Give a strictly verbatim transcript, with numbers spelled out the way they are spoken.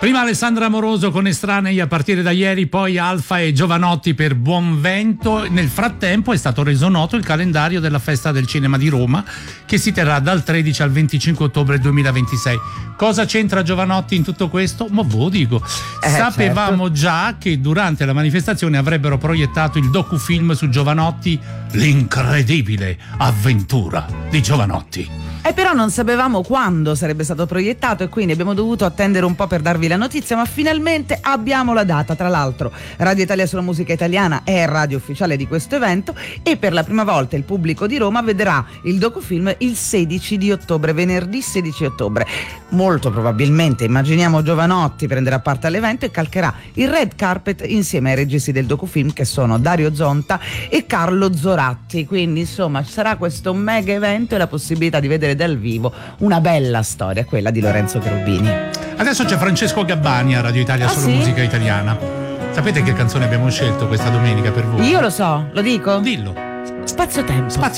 Prima Alessandra Amoroso con Estranei a partire da ieri, poi Alfa e Jovanotti per Buon Vento. Nel frattempo è stato reso noto il calendario della Festa del Cinema di Roma, che si terrà dal tredici al venticinque ottobre duemilaventisei. Cosa c'entra Jovanotti in tutto questo? Ma ve lo dico. Eh, Sapevamo certo. già che durante la manifestazione avrebbero proiettato il docufilm su Jovanotti, L'incredibile avventura di Jovanotti. E però non sapevamo quando sarebbe stato proiettato e quindi abbiamo dovuto attendere un po' per darvi la notizia, ma finalmente abbiamo la data. Tra l'altro Radio Italia sulla musica italiana è radio ufficiale di questo evento e per la prima volta il pubblico di Roma vedrà il docufilm il sedici di ottobre, venerdì sedici ottobre. Molto probabilmente, immaginiamo, Jovanotti prenderà parte all'evento e calcherà il red carpet insieme ai registi del docufilm, che sono Dario Zonta e Carlo Zoratti. Quindi insomma sarà questo mega evento e la possibilità di vedere dal vivo una bella storia, quella di Lorenzo Cherubini. Adesso c'è Francesco Gabbani a Radio Italia Ah, sulla sì? musica italiana. Sapete che canzone abbiamo scelto questa domenica per voi? Io lo so, lo dico? Dillo. Spazio-tempo. Spazio